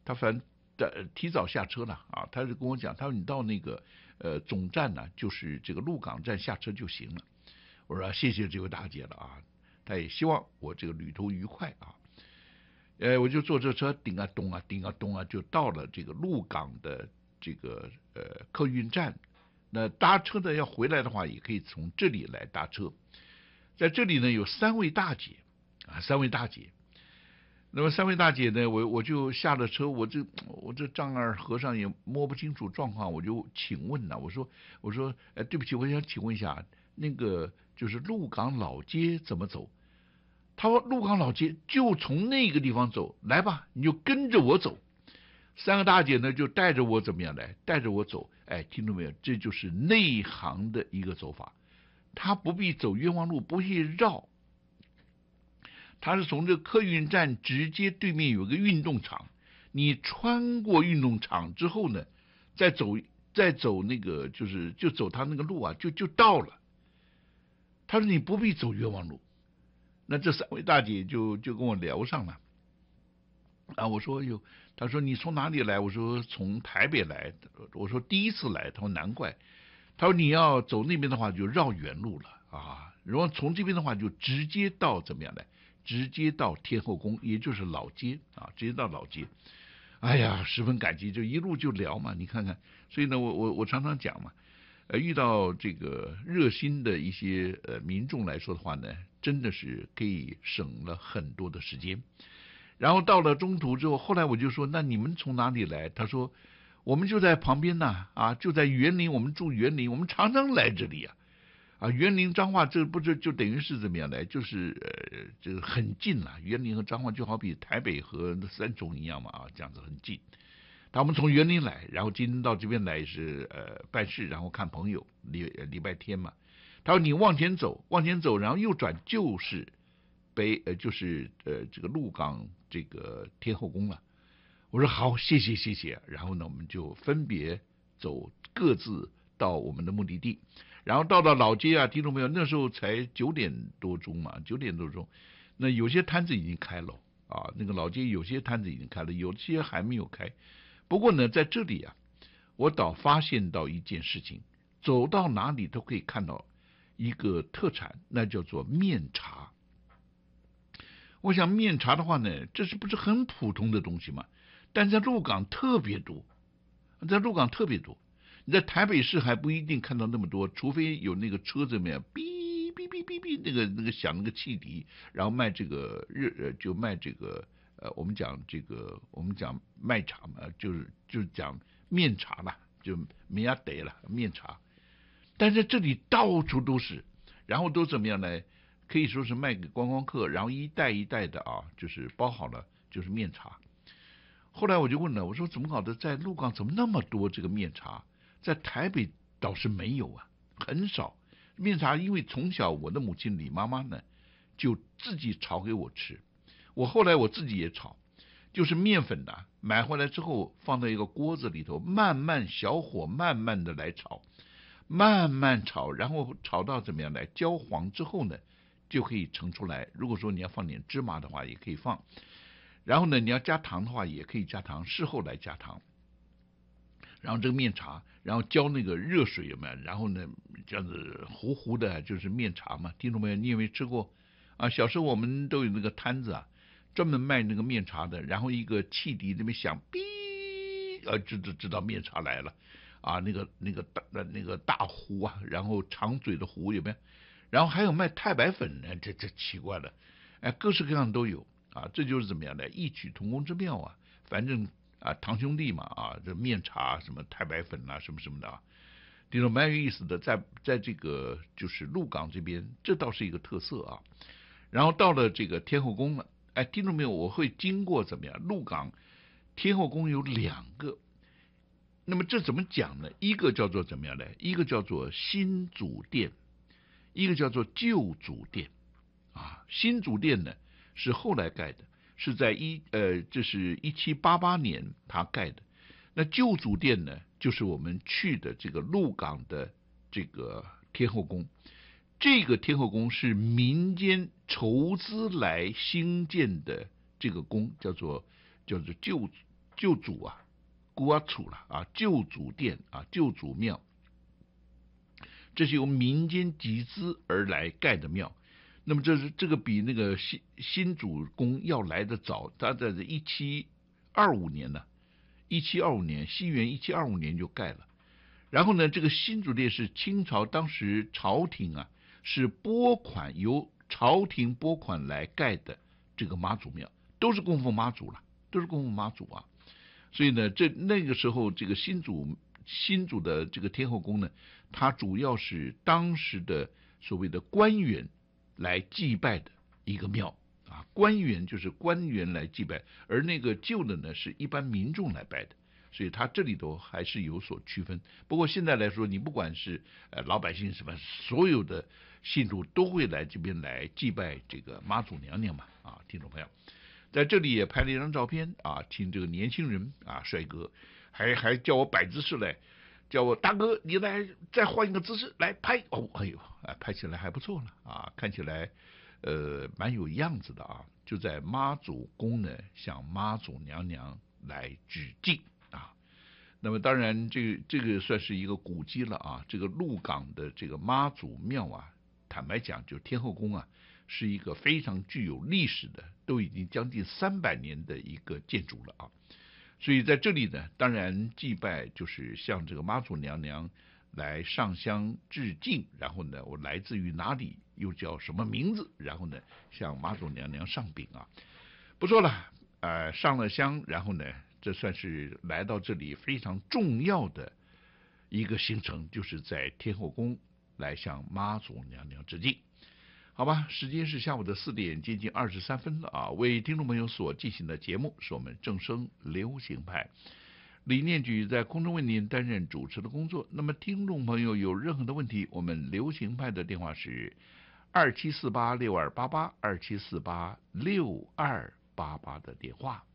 他反正提早下车了啊，他就跟我讲，他说你到那个总站呢，就是这个鹿港站下车就行了。我说谢谢这位大姐了啊，他也希望我这个旅途愉快啊。我就坐这车顶啊咚啊顶啊咚啊，就到了这个鹿港的这个客运站。那搭车呢，要回来的话，也可以从这里来搭车。在这里呢，有3位大姐啊，3位大姐。那么3位大姐呢，我就下了车，我这丈二和尚也摸不清楚状况，我就请问了，我说对不起，我想请问一下，那个就是鹿港老街怎么走？他说鹿港老街就从那个地方走，来吧，你就跟着我走。3个大姐呢就带着我怎么样来，带着我走。哎，听到没有？这就是内行的一个走法，他不必走冤枉路，不必绕。他是从这个客运站直接对面有个运动场，你穿过运动场之后呢，再走那个就走他那个路啊，就到了。他说你不必走冤枉路。那这3位大姐就跟我聊上了啊，我说哟，他说你从哪里来？我说从台北来。我说第一次来，他说难怪。他说你要走那边的话就绕远路了啊，然后从这边的话就直接到怎么样来？直接到天后宫，也就是老街啊，直接到老街。哎呀，十分感激，就一路就聊嘛，你看看。所以呢，我常常讲嘛，遇到这个热心的一些民众来说的话呢，真的是可以省了很多的时间。然后到了中途之后，后来我就说，那你们从哪里来？他说我们就在旁边呢，啊，就在园林，我们住园林，我们常常来这里啊。啊，园林彰化这不是就等于是怎么样来？就是这个很近了。园林和彰化就好比台北和三重一样嘛，啊，这样子很近。他们从园林来，然后今天到这边来是办事，然后看朋友，礼拜天嘛。他说你往前走，往前走，然后右转就是就是这个鹿港这个天后宫了。我说好，谢谢谢谢。然后呢，我们就分别走，各自到我们的目的地。然后到了老街啊，听众朋友，那时候才9点多钟嘛，9点多钟，那有些摊子已经开了啊，那个老街有些摊子已经开了，有些还没有开。不过呢，在这里啊，我倒发现到一件事情，走到哪里都可以看到一个特产，那叫做面茶。我想面茶的话呢，这是不是很普通的东西嘛？但在鹿港特别多，在鹿港特别多。你在台北市还不一定看到那么多，除非有那个车子没有哔哔哔哔哔那个响那个汽笛，然后卖这个就卖这个我们讲卖茶嘛，就是讲面茶啦，就米亚得了面茶。但是这里到处都是，然后都怎么样呢？可以说是卖给观光客，然后一袋一袋的啊，就是包好了，就是面茶。后来我就问了，我说怎么搞的，在鹿港怎么那么多这个面茶？在台北倒是没有啊，很少。面茶因为从小我的母亲李妈妈呢，就自己炒给我吃，我后来我自己也炒，就是面粉的，买回来之后放在一个锅子里头，慢慢小火慢慢的来炒，慢慢炒，然后炒到怎么样来焦黄之后呢，就可以盛出来。如果说你要放点芝麻的话，也可以放。然后呢，你要加糖的话，也可以加糖，事后来加糖。然后这个面茶，然后浇那个热水有没有？然后呢，这样子糊糊的，就是面茶嘛。听众朋友，你有没有吃过啊？小时候我们都有那个摊子啊，专门卖那个面茶的。然后一个汽笛那边响，哔，知道面茶来了啊。那个大壶啊，然后长嘴的壶有没有？然后还有卖太白粉呢，这奇怪了，哎，各式各样都有啊。这就是怎么样的异曲同工之妙啊。反正啊，堂兄弟嘛啊，这面茶什么太白粉啊，什么什么的啊，这种蛮有意思的，在这个就是鹿港这边，这倒是一个特色啊。然后到了这个天后宫了，哎，听众朋友，我会经过怎么样？鹿港天后宫有2个，那么这怎么讲呢？一个叫做怎么样呢？一个叫做新祖殿，一个叫做旧祖殿啊。新祖殿呢是后来盖的。是在这是1788年他盖的。那旧祖殿呢，就是我们去的这个鹿港的这个天后宫。这个天后宫是民间筹资来兴建的这个宫，叫做旧祖啊，古啊楚了啊，旧祖殿啊，旧祖庙，这是由民间集资而来盖的庙。那么这个比那个新主公要来的早，他在1725年呢，1725年西元1725年就盖了。然后呢，这个新主殿是清朝当时朝廷啊是由朝廷拨款来盖的这个妈祖庙，都是供奉妈祖了，都是供奉妈祖啊。所以呢，那个时候这个新主的这个天后宫呢，它主要是当时的所谓的官员来祭拜的一个庙啊，官员就是官员来祭拜，而那个旧的呢是一般民众来拜的。所以它这里头还是有所区分。不过现在来说，你不管是老百姓什么，所有的信徒都会来这边来祭拜这个妈祖娘娘嘛啊，听众朋友，在这里也拍了一张照片啊，请这个年轻人啊，帅哥，还叫我摆姿势来，叫我大哥你来再换一个姿势来拍哦，哎呦，拍起来还不错了啊，看起来蛮有样子的啊，就在妈祖宫呢向妈祖娘娘来致敬。那么当然这个算是一个古迹了啊，这个鹿港的这个妈祖庙啊，坦白讲就天后宫啊，是一个非常具有历史的，都已经将近300年的一个建筑了啊。所以在这里呢，当然祭拜就是向这个妈祖娘娘来上香致敬，然后呢我来自于哪里，又叫什么名字，然后呢向妈祖娘娘上禀啊，不错了，上了香，然后呢这算是来到这里非常重要的一个行程，就是在天后宫来向妈祖娘娘致敬。好吧，时间是下午的4点接近23分了啊。为听众朋友所进行的节目是我们正声流行派，李念举在空中为您担任主持的工作。那么听众朋友有任何的问题，我们流行派的电话是27486288，27486288的电话。